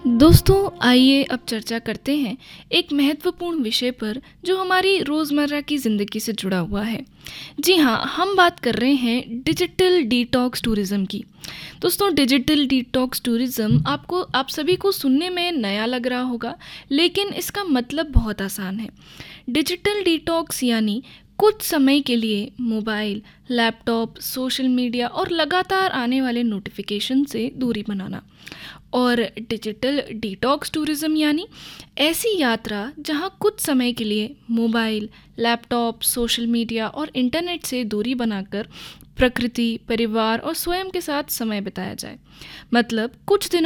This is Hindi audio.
दोस्तों, आइए अब चर्चा करते हैं एक महत्वपूर्ण विषय पर जो हमारी रोज़मर्रा की ज़िंदगी से जुड़ा हुआ है। जी हाँ, हम बात कर रहे हैं डिजिटल डिटॉक्स टूरिज़्म की। दोस्तों, डिजिटल डिटॉक्स टूरिज़्म आप सभी को सुनने में नया लग रहा होगा, लेकिन इसका मतलब बहुत आसान है। डिजिटल डिटॉक्स यानी कुछ समय के लिए मोबाइल, लैपटॉप, सोशल मीडिया और लगातार आने वाले नोटिफिकेशन से दूरी बनाना। और डिजिटल डिटॉक्स टूरिज़्म यानी ऐसी यात्रा जहां कुछ समय के लिए मोबाइल, लैपटॉप, सोशल मीडिया और इंटरनेट से दूरी बनाकर प्रकृति, परिवार और स्वयं के साथ समय बिताया जाए। मतलब कुछ दिनों